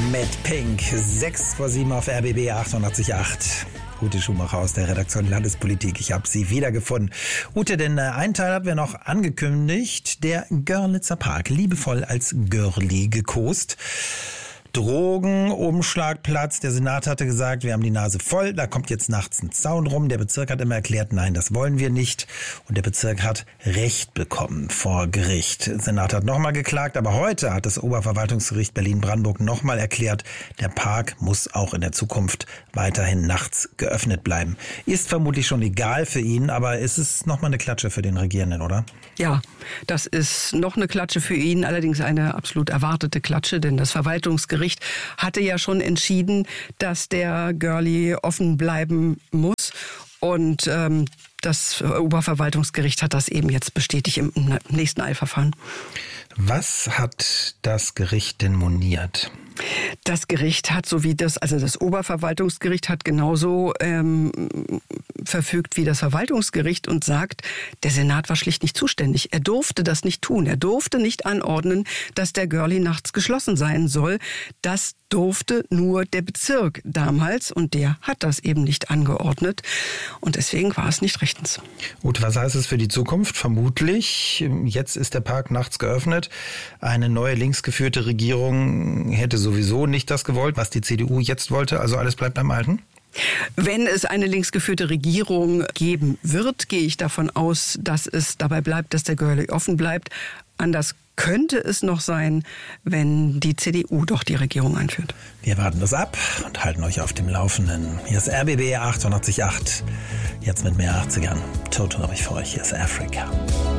Mit Pink, 6 vor 7 auf RBB 88.8. Ute Schumacher aus der Redaktion Landespolitik. Ich habe sie wiedergefunden. Ute, denn einen Teil haben wir noch angekündigt. Der Görlitzer Park, liebevoll als Görli gekost. Drogenumschlagplatz. Der Senat hatte gesagt, wir haben die Nase voll. Da kommt jetzt nachts ein Zaun rum. Der Bezirk hat immer erklärt, nein, das wollen wir nicht. Und der Bezirk hat Recht bekommen vor Gericht. Der Senat hat nochmal geklagt, aber heute hat das Oberverwaltungsgericht Berlin-Brandenburg nochmal erklärt, der Park muss auch in der Zukunft weiterhin nachts geöffnet bleiben. Ist vermutlich schon egal für ihn, aber ist es nochmal eine Klatsche für den Regierenden, oder? Ja, das ist noch eine Klatsche für ihn, allerdings eine absolut erwartete Klatsche, denn das Verwaltungsgericht hatte ja schon entschieden, dass der Görli offen bleiben muss. Und das Oberverwaltungsgericht hat das eben jetzt bestätigt im nächsten Eilverfahren. Was hat das Gericht denn moniert? Das Gericht hat, das Oberverwaltungsgericht hat genauso verfügt wie das Verwaltungsgericht und sagt, der Senat war schlicht nicht zuständig. Er durfte das nicht tun. Er durfte nicht anordnen, dass der Görli nachts geschlossen sein soll. Das durfte nur der Bezirk damals und der hat das eben nicht angeordnet. Und deswegen war es nicht rechtens. Gut, was heißt es für die Zukunft? Vermutlich, jetzt ist der Park nachts geöffnet. Eine neue linksgeführte Regierung hätte sowieso nicht das gewollt, was die CDU jetzt wollte. Also alles bleibt beim Alten? Wenn es eine linksgeführte Regierung geben wird, gehe ich davon aus, dass es dabei bleibt, dass der Görli offen bleibt. Anders könnte es noch sein, wenn die CDU doch die Regierung einführt. Wir warten das ab und halten euch auf dem Laufenden. Hier ist RBB 88.8. Jetzt mit mehr 80ern. Toto habe ich für euch. Hier ist Afrika.